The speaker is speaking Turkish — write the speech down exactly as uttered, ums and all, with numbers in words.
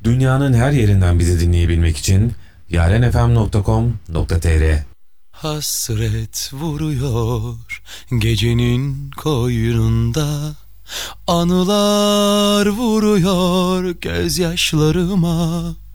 Dünyanın her yerinden bizi dinleyebilmek için yarenfm nokta com nokta tr. Hasret vuruyor gecenin koynunda, anılar vuruyor gözyaşlarıma.